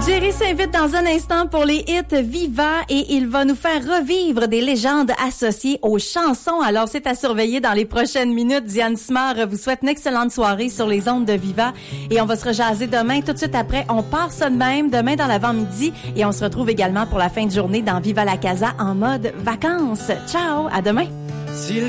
Jerry s'invite dans un instant pour les hits Viva et il va nous faire revivre des légendes associées aux chansons. Alors, c'est à surveiller dans les prochaines minutes. Diane Simard vous souhaite une excellente soirée sur les ondes de Viva et on va se rejaser demain. Tout de suite après, on part ça de même, demain dans l'avant-midi et on se retrouve également pour la fin de journée dans Viva la Casa en mode vacances. Ciao, à demain!